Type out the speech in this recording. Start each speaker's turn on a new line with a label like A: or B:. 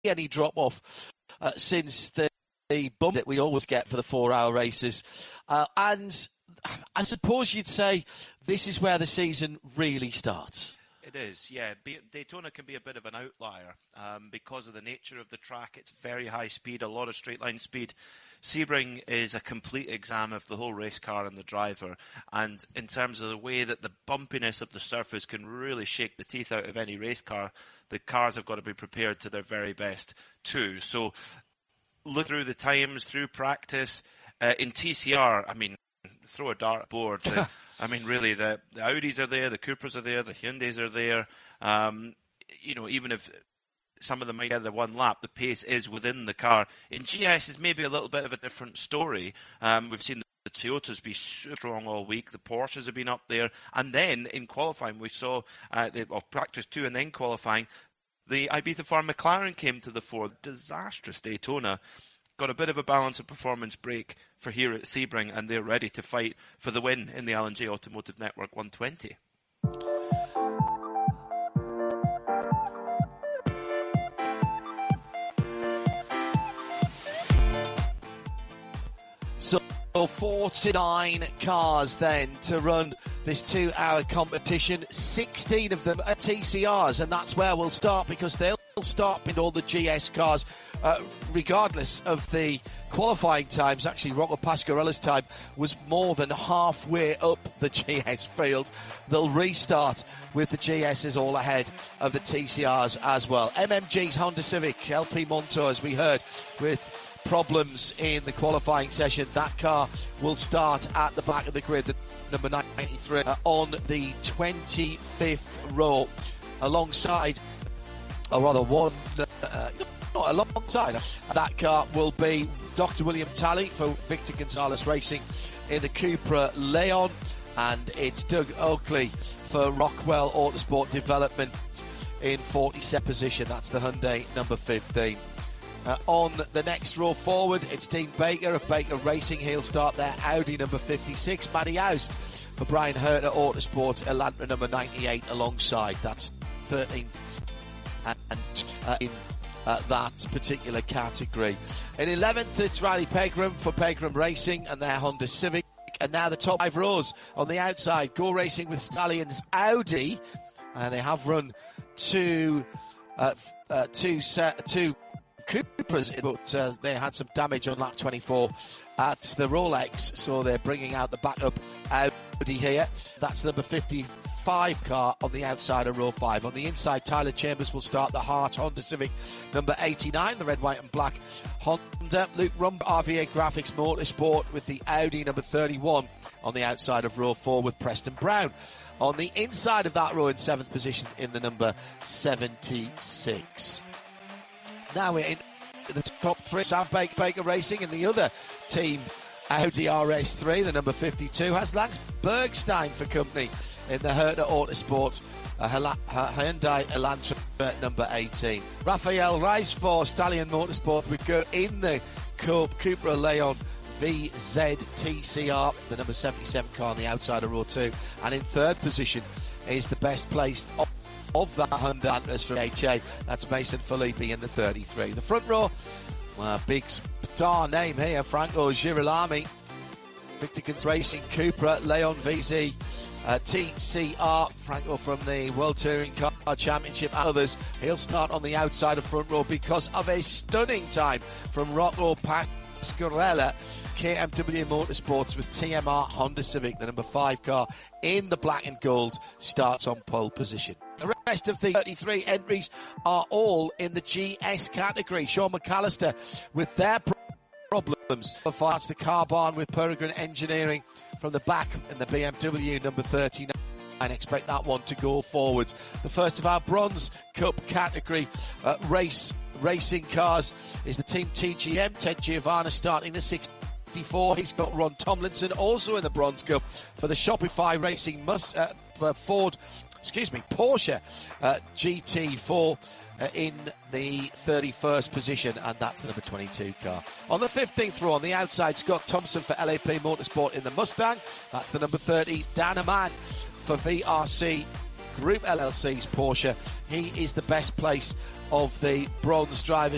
A: any drop-off since the bump that we always get for the 4-hour races. And I suppose you'd say this is where the season really starts.
B: It is, yeah. Daytona can be a bit of an outlier because of the nature of the track. It's very high speed, a lot of straight line speed. Sebring is a complete exam of the whole race car and the driver. And in terms of the way that the bumpiness of the surface can really shake the teeth out of any race car, the cars have got to be prepared to their very best too. So look through the times, through practice. In TCR, I mean, throw a dartboard. Really, the Audis are there, the Cupras are there, the Hyundais are there. Even if some of them might get the one lap, the pace is within the car. In GS is maybe a little bit of a different story. We've seen the Toyotas be super strong all week. The Porsches have been up there. And then in qualifying, we saw practice 2 and then qualifying, the Ibiza Farm McLaren came to the fore. Disastrous Daytona. Got a bit of a balance of performance break for here at Sebring, and they're ready to fight for the win in the L&J Automotive Network 120.
A: So 49 cars then to run this 2-hour competition. 16 of them are TCRs, and that's where we'll start, because they'll start with all the GS cars. Regardless of the qualifying times, actually Rocco Pasquarella's time was more than halfway up the GS field. They'll restart with the GSs all ahead of the TCRs as well. MMG's Honda Civic, LP Montour, as we heard, with problems in the qualifying session. That car will start at the back of the grid, the number 93, on the 25th row, alongside, or rather not alongside, that car will be Dr. William Talley for Victor Gonzalez Racing in the Cupra Leon, and it's Doug Oakley for Rockwell Autosport Development in 47th position. That's the Hyundai number 15. On the next row forward, it's Dean Baker of Baker Racing. He'll start their Audi number 56. Matty Oust for Brian Herter Autosport, Elantra number 98 alongside. That's 13th and in that particular category. In 11th, it's Riley Pegram for Pegram Racing and their Honda Civic. And now the top 5 rows on the outside. Go Racing with Stallions Audi, and they have run two Cupras, but they had some damage on lap 24 at the Rolex, so they're bringing out the backup Audi here. That's the number 55 car on the outside of row 5. On the inside, Tyler Chambers will start the Hart Honda Civic number 89, the red, white and black Honda. Luke Rumb, RVA Graphics Motorsport with the Audi number 31 on the outside of row 4 with Preston Brown on the inside of that row in 7th position in the number 76. Now we're in the top 3. Sam Baker Racing and the other team, Audi RS3, the number 52, has Lance Bergstein for company in the Herter Autosport Hyundai Elantra number 18. Raphael Rice for Stallion Motorsport with go in the Cupra Leon VZ TCR, the number 77 car on the outside of row 2. And in 3rd position is the best placed of that Hyundai Elantras from HA. That's Mason Filippi in the 33. The front row, big star name here, Franco Girolami, Victor Gonzalez Racing, Cupra, Leon VZ, TCR, Franco from the World Touring Car Championship and others. He'll start on the outside of front row because of a stunning time from Rocco Pasquarella, KMW Motorsports with TMR Honda Civic, the number 5 car in the black and gold, starts on pole position. The rest of the 33 entries are all in the GS category. Sean McAllister with their problems. That's the car barn with Peregrine Engineering from the back in the BMW number 39. I expect that one to go forwards. The first of our Bronze Cup category racing cars is the Team TGM. Ted Giovanna starting the 64. He's got Ron Tomlinson also in the Bronze Cup for the Shopify Racing Porsche GT4 in the 31st position, and that's the number 22 car. On the 15th row on the outside, Scott Thompson for LAP Motorsport in the Mustang. That's the number 30. Dan Aman for VRC Group LLC's Porsche. He is the best place of the bronze drivers.